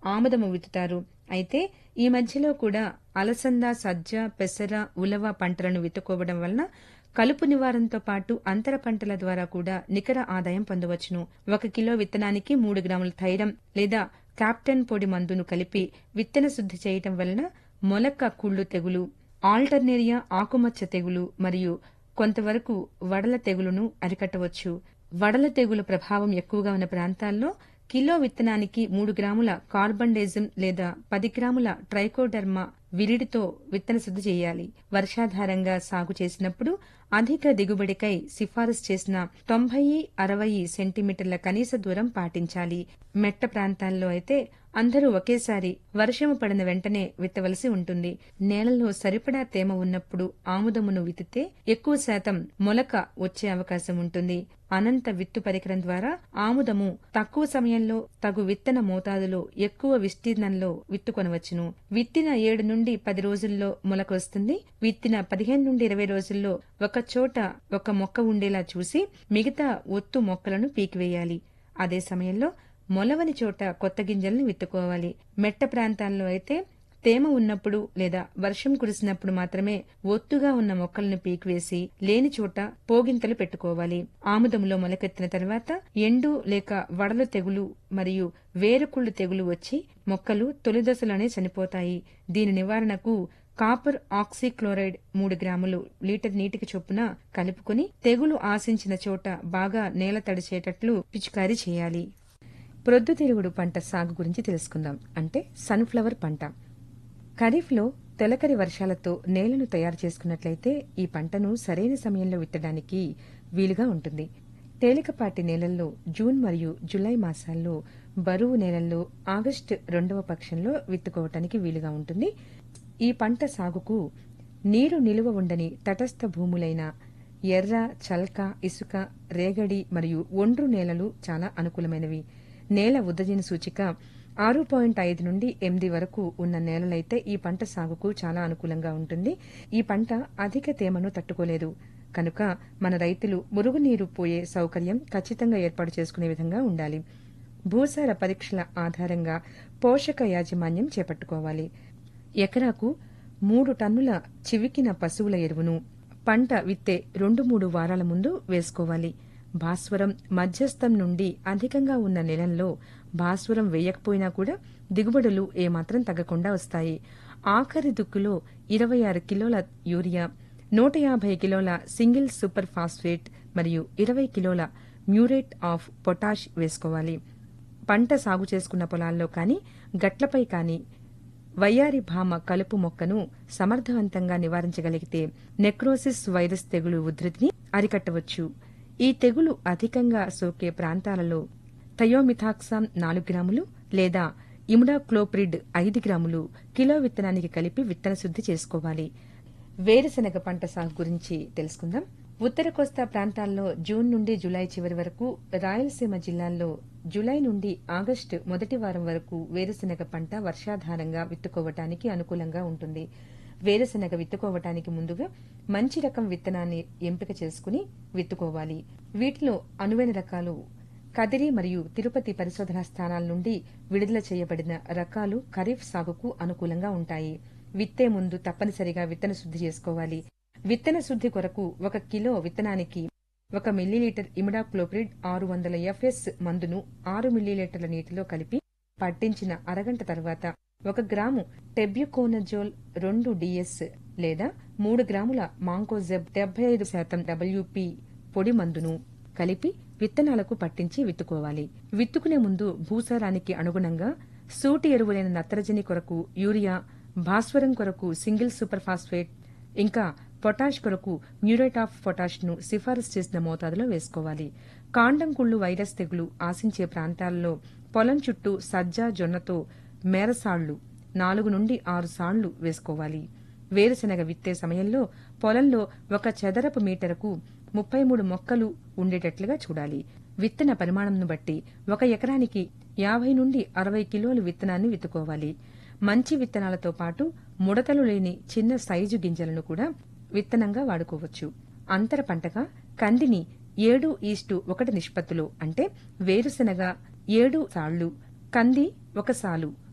ఆముదము విత్తుతారు. అయితే ఈ మధ్యలో కూడా అలసంద, సజ్జ, పెసర, ఉలవ పంటలను విత్తుకోవడం వలన కలుపు నివారణతో పాటు అంతర పంటల ద్వారా కూడా నికర ఆదాయం పొందవచ్చును. 1 కిలో విత్తనానికి 3 గ్రాముల థైరం లేదా క్యాప్టెన్ పొడి మందును కలిపి విత్తన శుద్ధి చేయటం వలన మొలక కుళ్ళు తెగులు, ఆల్టర్నేరియా ఆకుమచ్చ తెగులు మరియు కొంతవరకు వడల తెగులును అరికట్టవచ్చు. వడల తెగులు ప్రభావం ఎక్కువగా ఉన్న ప్రాంతాల్లో కిలో విత్తనానికి 3 గ్రాముల కార్బండేజం లేదా 10 గ్రాముల ట్రైకోడర్మా విరిడితో విత్తన శుద్ధి చేయాలి. వర్షాధారంగా సాగు చేసినప్పుడు అధిక దిగుబడికై సిఫారసు చేసిన 90-60 సెంటీమీటర్ల కనీస దూరం పాటించాలి. మెట్ట ప్రాంతాల్లో అయితే అందరూ ఒకేసారి వర్షము పడిన వెంటనే విత్తవలసి ఉంటుంది. నేలలో సరిపడా తేమ ఉన్నప్పుడు ఆముదమును విత్తితే ఎక్కువ శాతం మొలక వచ్చే అవకాశం ఉంటుంది. అనంత విత్తు పరికరం ద్వారా ఆముదము తక్కువ సమయంలో తగు విత్తన మోతాదులో ఎక్కువ విస్తీర్ణంలో విత్తుకొనవచ్చును. విత్తిన 7 నుండి 10 రోజుల్లో మొలక వస్తుంది. విత్తిన 15 నుండి 20 రోజుల్లో ఒక చోట ఒక మొక్క ఉండేలా చూసి మిగతా ఒత్తు మొక్కలను పీకివేయాలి. అదే సమయంలో మొలవని చోట కొత్త గింజలను విత్తుకోవాలి. మెట్ట ప్రాంతాల్లో అయితే తేమ ఉన్నప్పుడు లేదా వర్షం కురిసినప్పుడు మాత్రమే ఒత్తుగా ఉన్న మొక్కలను పీకివేసి లేని చోట పోగింతలు పెట్టుకోవాలి. ఆముదములో మొలకెత్తిన తర్వాత ఎండు లేక వడలు తెగులు మరియు వేరుకుళ్ళు తెగులు వచ్చి మొక్కలు తొలిదశలోనే చనిపోతాయి. దీని నివారణకు కాపర్ ఆక్సీక్లోరైడ్ 3 గ్రాములు లీటర్ నీటికి చొప్పున కలుపుకుని తెగులు ఆశించిన చోట బాగా నేల తడిచేటట్లు పిచికారీ చేయాలి. ప్రొద్దుతిరుగుడు పంట సాగు గురించి తెలుసుకుందాం. అంటే సన్ఫ్లవర్ పంట. ఖరీఫ్లో తొలకరి వర్షాలతో నేలను తయారు చేసుకున్నట్లయితే ఈ పంటను సరైన సమయంలో విత్తడానికి వీలుగా ఉంటుంది. తేలికపాటి నేలల్లో జూన్ మరియు జులై మాసాల్లో, బరువు నేలల్లో ఆగస్టు 2వ పక్షంలో విత్తుకోవటానికి వీలుగా ఉంటుంది. ఈ పంట సాగుకు నీరు నిలువ ఉండని తటస్థ భూములైన ఎర్ర, చల్క, ఇసుక, రేగడి మరియు ఒండ్రు నేలలు చాలా అనుకూలమైనవి. నేల ఉద్దజన సూచిక 6.5 నుండి 8 వరకు ఉన్న నేలలైతే ఈ పంట సాగుకు చాలా అనుకూలంగా ఉంటుంది. ఈ పంట అధిక తేమను తట్టుకోలేదు కనుక మన రైతులు మురుగునీరు పోయే సౌకర్యం ఖచ్చితంగా ఏర్పాటు చేసుకునే విధంగా ఉండాలి. భూసార పరీక్షల ఆధారంగా పోషక యాజమాన్యం చేపట్టుకోవాలి. ఎకరాకు 3 టన్నుల చివికిన పశువుల ఎరువును పంట విత్తే 2-3 వారాల ముందు వేసుకోవాలి. భాస్వరం మధ్యస్థం నుండి అధికంగా ఉన్న నెలల్లో భాస్వరం వేయకపోయినా కూడా దిగుబడులు ఏమాత్రం తగ్గకుండా వస్తాయి. ఆఖరి దుక్కులో 26 కిలోల యూరియా, 150 కిలోల సింగిల్ సూపర్ ఫాస్ఫేట్ మరియు 20 కిలోల మ్యూరేట్ ఆఫ్ పొటాష్ వేసుకోవాలి. పంట సాగు చేసుకున్న పొలాల్లో కానీ గట్లపై కానీ వయ్యారి భామ కలుపు మొక్కను సమర్థవంతంగా నివారించగలిగితే నెక్రోసిస్ వైరస్ తెగులు ఉధృతిని అరికట్టవచ్చు. ఈ తెగులు అధికంగా సోకే ప్రాంతాలలో థయోమిథాక్సామ్ 4 గ్రాములు లేదా ఇమిడాక్లోప్రిడ్ 5 గ్రాములు కిలో విత్తనానికి కలిపి విత్తన శుద్ధి చేసుకోవాలి. వేరుశనగ పంట సాగు గురించి తెలుసుకుందాం. ఉత్తర కోస్తా ప్రాంతాల్లో జూన్ నుండి జులై చివరి వరకు, రాయలసీమ జిల్లాల్లో జులై నుండి ఆగస్టు మొదటి వారం వరకు వేరుశనగ పంట వర్షాధారంగా విత్తుకోవటానికి అనుకూలంగా ఉంటుంది. వేరుశనగ విత్తుకోవటానికి ముందుగా మంచి రకం విత్తనాన్ని ఎంపిక చేసుకుని విత్తుకోవాలి. వీటిలో అనువైన రకాలు కదిరి మరియు తిరుపతి పరిశోధనా స్థానాల నుండి విడుదల చేయబడిన రకాలు ఖరీఫ్ సాగుకు అనుకూలంగా ఉంటాయి. విత్తే ముందు తప్పనిసరిగా విత్తన శుద్ధి చేసుకోవాలి. విత్తన శుద్ధి కొరకు 1 కిలో విత్తనానికి 1 మిల్లీలీటర్ ఇమిడాక్లోప్రిడ్ 600 FS మందును 6 మిల్లీలీటర్ల నీటిలో కలిపి పట్టించిన అరగంట తర్వాత 1 గ్రాము టెబ్యుకోనజోల్ 2 DS లేదా 3 గ్రాముల మాంకోజెబ్ 75% WP పొడి మందును కలిపి విత్తనాలకు పట్టించి విత్తుకోవాలి. విత్తుకునే ముందు భూసారానికి అనుగుణంగా సూటి ఎరువులైన నత్రజని కొరకు యూరియా, భాస్వరం కొరకు సింగిల్ సూపర్ ఫాస్ఫేట్ ఇంకా పొటాష్ కొరకు మ్యూరేట్ ఆఫ్ పొటాష్ ను సిఫారసు చేసిన మోతాదులో వేసుకోవాలి. కాండం కుళ్ళు వైరస్ తెగులు ఆశించే ప్రాంతాల్లో పొలం చుట్టూ సజ్జ, జొన్నతో మేరసాళ్లు 4 నుండి 6 సాళ్లు వేసుకోవాలి. వేరుశనగ విత్తే సమయంలో పొలంలో 1 చదరపు మీటరుకు 33 మొక్కలు ఉండేటట్లుగా చూడాలి. విత్తన పరిమాణంను బట్టి 1 ఎకరానికి 50 నుండి 60 కిలోలు విత్తనాన్ని విత్తుకోవాలి. మంచి విత్తనాలతో పాటు ముడతలు లేని చిన్న సైజు గింజలను కూడా విత్తనంగా వాడుకోవచ్చు. అంతర పంటగా కందిని 7:1 నిష్పత్తిలో అంటే వేరుశనగ 7 సాళ్లు, కంది 1 సాలు